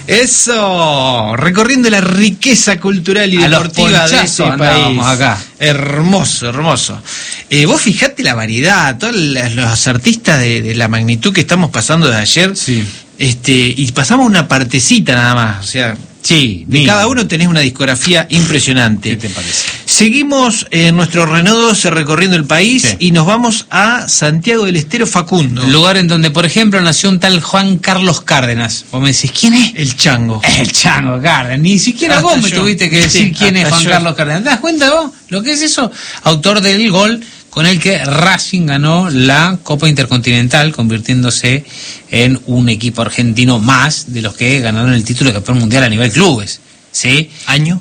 Eso, recorriendo la riqueza cultural y deportiva de ese país. Acá. Hermoso, hermoso. Vos fijate la variedad, todos los artistas de la magnitud que estamos pasando de ayer. Sí. Y pasamos una partecita nada más, o sea, sí, de cada uno tenés una discografía impresionante. ¿Qué te parece? Seguimos en nuestro Renault 12 recorriendo el país, sí, y nos vamos a Santiago del Estero, Facundo. Lugar en donde, por ejemplo, nació un tal Juan Carlos Cárdenas. Vos me decís, ¿quién es? El Chango. El Chango Cárdenas. Ni siquiera Hasta vos me yo. tuviste que decir, sí, quién es Juan Carlos Cárdenas. ¿Te das cuenta vos lo que es eso? Autor del gol con el que Racing ganó la Copa Intercontinental, convirtiéndose en un equipo argentino más de los que ganaron el título de campeón mundial a nivel clubes. ¿Sí? ¿Año?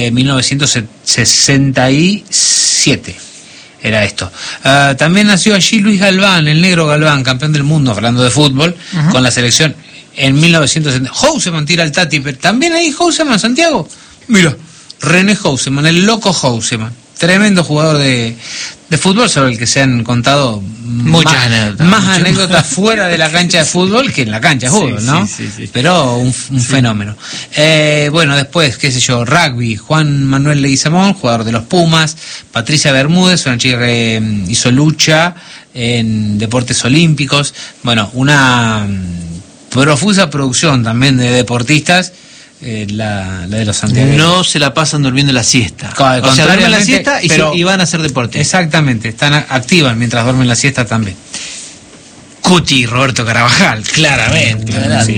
1967 era esto. También nació allí Luis Galván, el negro Galván, campeón del mundo, hablando de fútbol, con la selección en 1970. Houseman tira el Tati, pero también ahí Houseman, Santiago. Mira, René Houseman, el loco Houseman. Tremendo jugador de fútbol, sobre el que se han contado muchas anécdotas fuera de la cancha de fútbol que en la cancha de fútbol, sí, ¿no? Sí. Pero un fenómeno. Bueno, después, qué sé yo, rugby, Juan Manuel Leguizamón, jugador de los Pumas, Patricia Bermúdez, una chica que hizo lucha en deportes olímpicos. Bueno, una profusa producción también de deportistas. La de los santiagueños. No se la pasan durmiendo la siesta. O sea, duermen la siesta y van a hacer deporte. Exactamente, están activas mientras duermen la siesta también. Cuti, Roberto Carabajal, claramente. Sí.